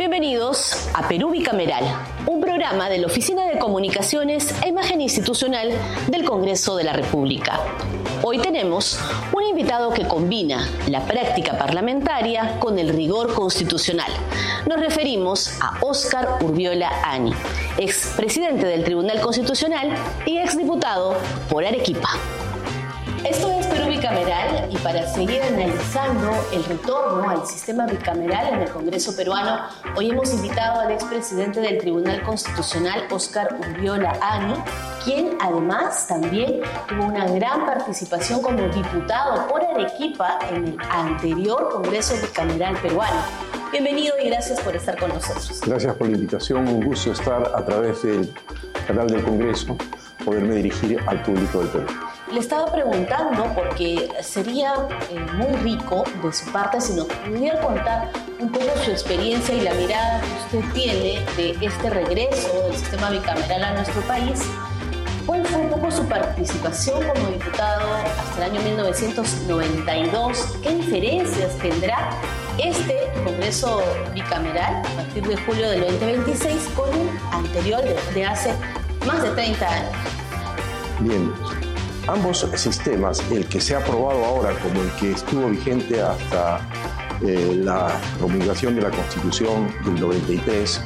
Bienvenidos a Perú Bicameral, un programa de la Oficina de Comunicaciones e Imagen Institucional del Congreso de la República. Hoy tenemos un invitado que combina la práctica parlamentaria con el rigor constitucional. Nos referimos a Óscar Urbiola Any, expresidente del Tribunal Constitucional y exdiputado por Arequipa. Esto es Perú Bicameral, y para seguir analizando el retorno al sistema bicameral en el Congreso peruano, hoy hemos invitado al expresidente del Tribunal Constitucional, Óscar Urbiola Any, quien además también tuvo una gran participación como diputado por Arequipa en el anterior Congreso Bicameral peruano. Bienvenido y gracias por estar con nosotros. Gracias por la invitación, un gusto estar a través del canal del Congreso, poderme dirigir al público del Perú. Le estaba preguntando porque sería muy rico de su parte si nos pudiera contar un poco su experiencia y la mirada que usted tiene de este regreso del sistema bicameral a nuestro país. ¿Cuál fue un poco su participación como diputado hasta el año 1992? ¿Qué diferencias tendrá este Congreso bicameral a partir de julio del 2026 con el anterior de hace más de 30 años? Bien. Ambos sistemas, el que se ha aprobado ahora como el que estuvo vigente hasta la promulgación de la Constitución del 93,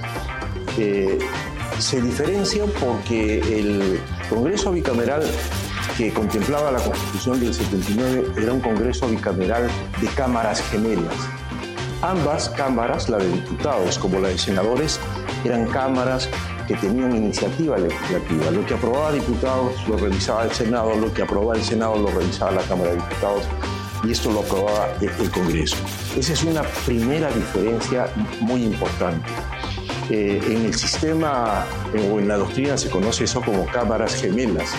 se diferencian porque el Congreso bicameral que contemplaba la Constitución del 79 era un Congreso bicameral de cámaras gemelas. Ambas cámaras, la de diputados como la de senadores, eran cámaras que tenían iniciativa legislativa. Lo que aprobaba diputados lo revisaba el Senado, lo que aprobaba el Senado lo revisaba la Cámara de Diputados, y esto lo aprobaba el Congreso. Esa es una primera diferencia muy importante. En el sistema o en la doctrina se conoce eso como cámaras gemelas.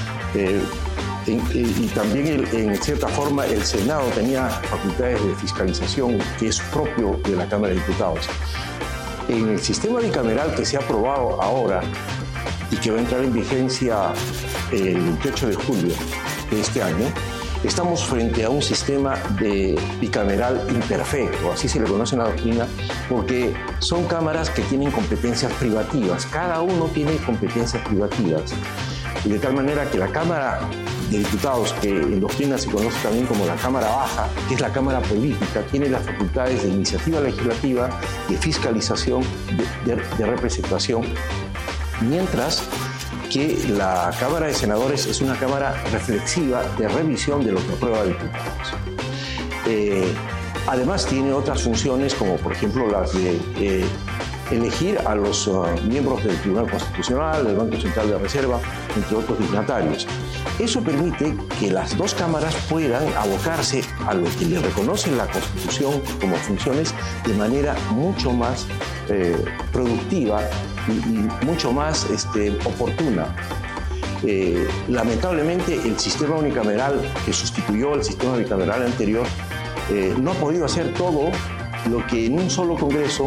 Y también en cierta forma el Senado tenía facultades de fiscalización que es propio de la Cámara de Diputados. En el sistema bicameral que se ha aprobado ahora y que va a entrar en vigencia el 28 de julio de este año, estamos frente a un sistema de bicameral imperfecto, así se le conoce en la doctrina, porque son cámaras que tienen competencias privativas, cada uno tiene competencias privativas, y de tal manera que la Cámara de Diputados, que en doctrina se conoce también como la Cámara Baja, que es la Cámara Política, tiene las facultades de iniciativa legislativa, de fiscalización, de representación, mientras que la Cámara de Senadores es una Cámara reflexiva de revisión de lo que aprueba diputados. Además tiene otras funciones como por ejemplo las de elegir a los miembros del Tribunal Constitucional, del Banco Central de Reserva, entre otros dignatarios. Eso permite que las dos cámaras puedan abocarse a lo que le reconoce la Constitución como funciones de manera mucho más productiva y mucho más oportuna. Lamentablemente, el sistema unicameral que sustituyó el sistema bicameral anterior no ha podido hacer todo lo que en un solo Congreso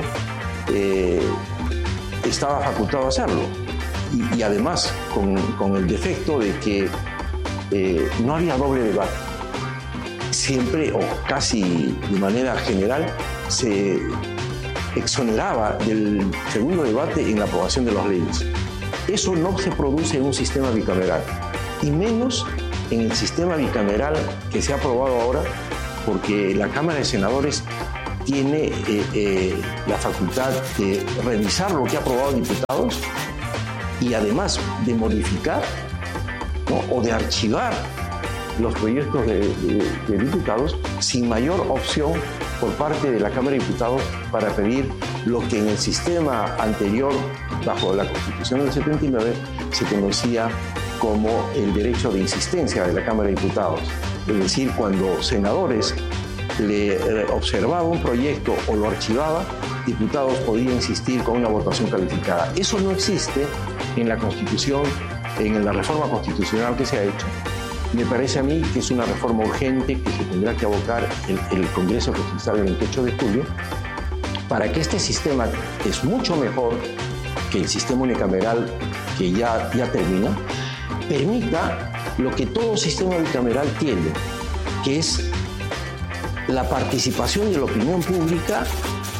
estaba facultado a hacerlo. Y además con el defecto de que no había doble debate. Siempre o casi de manera general se exoneraba del segundo debate en la aprobación de las leyes. Eso no se produce en un sistema bicameral, y menos en el sistema bicameral que se ha aprobado ahora, porque la Cámara de Senadores tiene la facultad de revisar lo que ha aprobado diputados y además de modificar, ¿no?, o de archivar los proyectos de diputados sin mayor opción por parte de la Cámara de Diputados para pedir lo que en el sistema anterior, bajo la Constitución del 79, se conocía como el derecho de insistencia de la Cámara de Diputados. Es decir, cuando senadores le observaba un proyecto o lo archivaba, diputados podían insistir con una votación calificada. Eso no existe en la Constitución, en la reforma constitucional que se ha hecho. Me parece a mí que es una reforma urgente que se tendrá que abocar el Congreso Constitucional el 28 de julio para que este sistema, que es mucho mejor que el sistema unicameral que ya termina, permita lo que todo sistema bicameral tiene, que es la participación de la opinión pública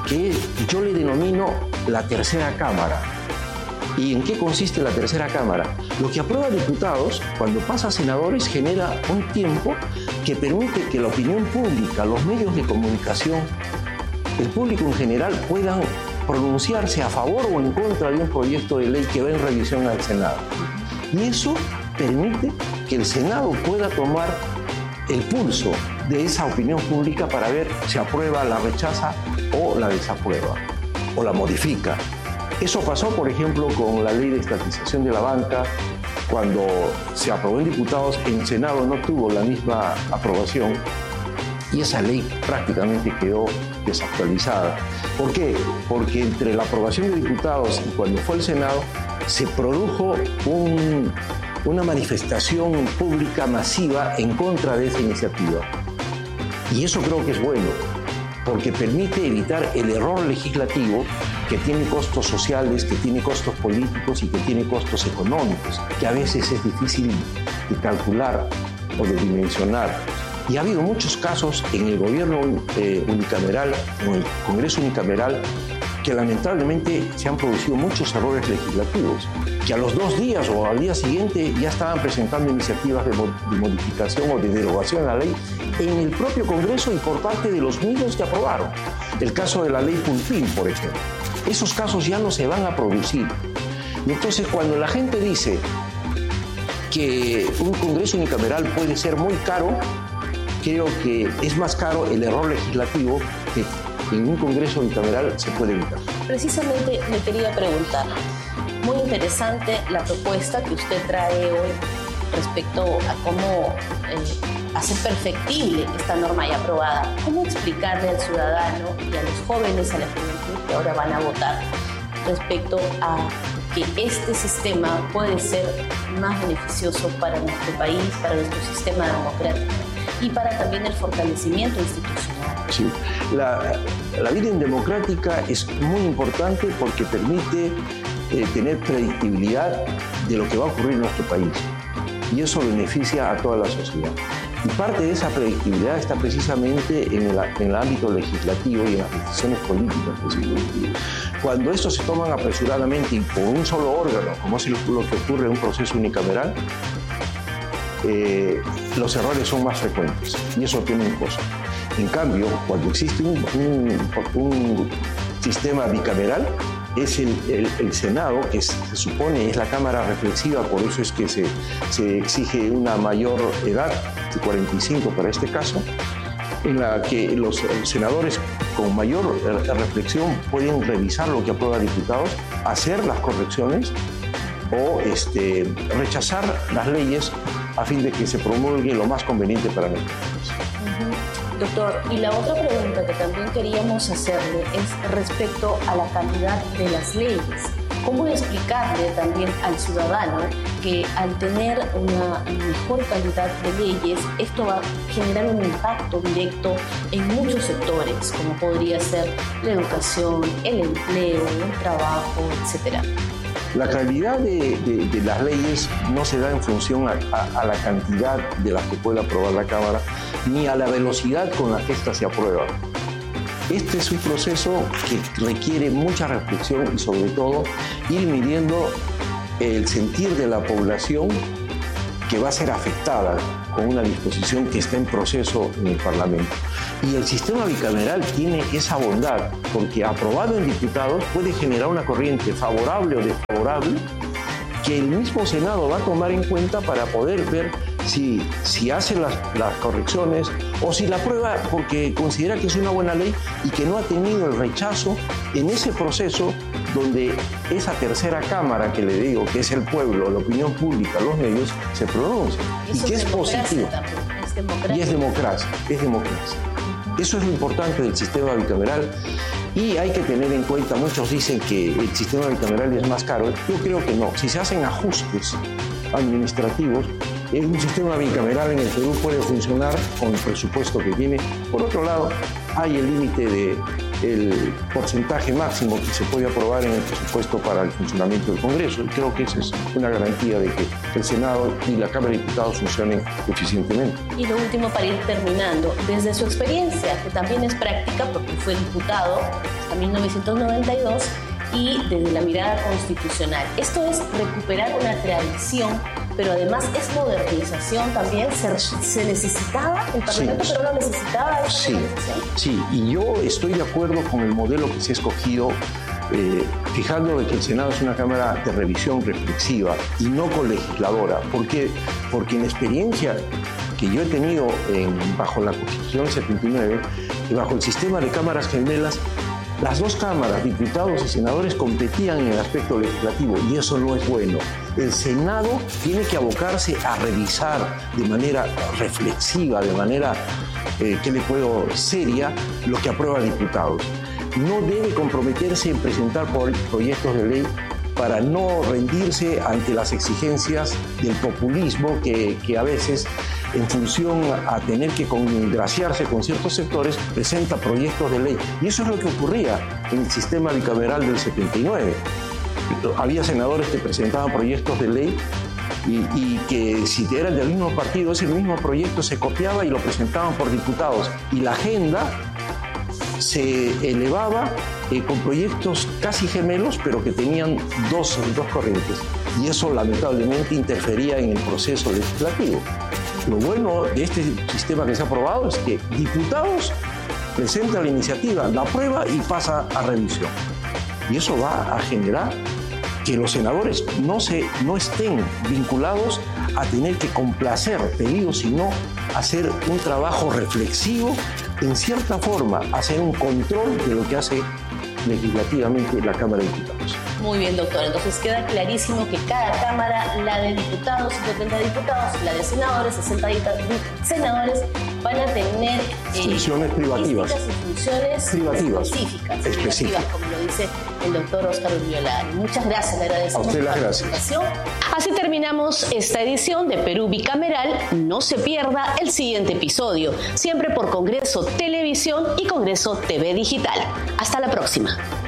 que yo le denomino la tercera cámara. ¿Y en qué consiste la tercera cámara? Lo que aprueba diputados, cuando pasa a senadores, genera un tiempo que permite que la opinión pública, los medios de comunicación, el público en general puedan pronunciarse a favor o en contra de un proyecto de ley que va en revisión al Senado. Y eso permite que el Senado pueda tomar el pulso de esa opinión pública para ver si aprueba, la rechaza o la desaprueba o la modifica. Eso pasó, por ejemplo, con la ley de estatización de la banca. Cuando se aprobó en diputados, en Senado no tuvo la misma aprobación y esa ley prácticamente quedó desactualizada. ¿Por qué? Porque entre la aprobación de diputados y cuando fue el Senado se produjo una manifestación pública masiva en contra de esa iniciativa. Y eso creo que es bueno, porque permite evitar el error legislativo que tiene costos sociales, que tiene costos políticos y que tiene costos económicos, que a veces es difícil de calcular o de dimensionar. Y ha habido muchos casos en el gobierno unicameral, en el Congreso unicameral, que lamentablemente se han producido muchos errores legislativos, que a los 2 días o al día siguiente ya estaban presentando iniciativas de modificación o de derogación a la ley en el propio Congreso y por parte de los mismos que aprobaron. El caso de la ley Pulpín, por ejemplo. Esos casos ya no se van a producir. Y entonces, cuando la gente dice que un Congreso unicameral puede ser muy caro, creo que es más caro el error legislativo que en un Congreso unicameral se puede evitar. Precisamente me quería preguntar, muy interesante la propuesta que usted trae hoy respecto a cómo hacer perfectible esta norma ya aprobada. ¿Cómo explicarle al ciudadano y a los jóvenes, a la juventud que ahora van a votar, respecto a que este sistema puede ser más beneficioso para nuestro país, para nuestro sistema democrático y para también el fortalecimiento institucional? Sí. La vida democrática es muy importante porque permite tener predictibilidad de lo que va a ocurrir en nuestro país y eso beneficia a toda la sociedad. Y parte de esa predictibilidad está precisamente en el ámbito legislativo y en las decisiones políticas. Cuando estos se toman apresuradamente y con un solo órgano, como es lo que ocurre en un proceso unicameral, los errores son más frecuentes y eso tiene un costo. En cambio, cuando existe un sistema bicameral, es el Senado, que se supone es la Cámara reflexiva, por eso es que se exige una mayor edad, de 45 para este caso, en la que los senadores con mayor reflexión pueden revisar lo que aprueba diputados, hacer las correcciones o rechazar las leyes a fin de que se promulgue lo más conveniente para nuestro país. Doctor, y la otra pregunta que también queríamos hacerle es respecto a la calidad de las leyes. ¿Cómo explicarle también al ciudadano que al tener una mejor calidad de leyes, esto va a generar un impacto directo en muchos sectores, como podría ser la educación, el empleo, el trabajo, etcétera? La calidad de las leyes no se da en función a la cantidad de las que puede aprobar la Cámara, ni a la velocidad con la que éstas se aprueban. Este es un proceso que requiere mucha reflexión y sobre todo ir midiendo el sentir de la población que va a ser afectada con una disposición que está en proceso en el Parlamento. Y el sistema bicameral tiene esa bondad, porque aprobado en diputados puede generar una corriente favorable o desfavorable que el mismo Senado va a tomar en cuenta para poder ver si hace las correcciones o si la aprueba porque considera que es una buena ley y que no ha tenido el rechazo en ese proceso donde esa tercera cámara que le digo, que es el pueblo, la opinión pública, los medios, se pronuncia. Y que es positivo. Y es democracia. Eso es lo importante del sistema bicameral y hay que tener en cuenta, muchos dicen que el sistema bicameral es más caro. Yo creo que no. Si se hacen ajustes administrativos, un sistema bicameral en el Perú puede funcionar con el presupuesto que tiene. Por otro lado, hay el límite el porcentaje máximo que se puede aprobar en el presupuesto para el funcionamiento del Congreso. Y creo que esa es una garantía de que el Senado y la Cámara de Diputados funcionen eficientemente. Y lo último, para ir terminando, desde su experiencia, que también es práctica porque fue diputado hasta 1992, y desde la mirada constitucional, ¿esto es recuperar una tradición, pero además es modernización también? ¿Se necesitaba el Parlamento, sí, pero no necesitaba esta modernización? Sí, y yo estoy de acuerdo con el modelo que se ha escogido, fijando de que el Senado es una Cámara de revisión reflexiva y no colegisladora. ¿Por qué? Porque en la experiencia que yo he tenido bajo la Constitución 79 y bajo el sistema de cámaras gemelas, las dos cámaras, diputados y senadores, competían en el aspecto legislativo y eso no es bueno. El Senado tiene que abocarse a revisar de manera reflexiva, de manera, seria, lo que aprueba diputados. No debe comprometerse en presentar proyectos de ley para no rendirse ante las exigencias del populismo que a veces, en función a tener que congraciarse con ciertos sectores, presenta proyectos de ley. Y eso es lo que ocurría en el sistema bicameral del 79. Había senadores que presentaban proyectos de ley y que si eran del mismo partido, ese mismo proyecto se copiaba y lo presentaban por diputados. Y la agenda se elevaba con proyectos casi gemelos, pero que tenían dos corrientes. Y eso lamentablemente interfería en el proceso legislativo. Lo bueno de este sistema que se ha aprobado es que diputados presentan la iniciativa, la aprueba y pasa a revisión. Y eso va a generar que los senadores no estén vinculados a tener que complacer pedidos, sino hacer un trabajo reflexivo, en cierta forma, hacer un control de lo que hace legislativamente la Cámara de Diputados. Muy bien, doctor. Entonces queda clarísimo que cada Cámara, la de diputados, 70 diputados, la de senadores, 60 senadores, van a tener funciones privativas y funciones específicas, como lo dice el doctor Óscar Urbiolari. Muchas gracias, le agradecemos. A usted las gracias. Así terminamos esta edición de Perú Bicameral. No se pierda el siguiente episodio, siempre por Congreso Televisión y Congreso TV Digital. Hasta la próxima.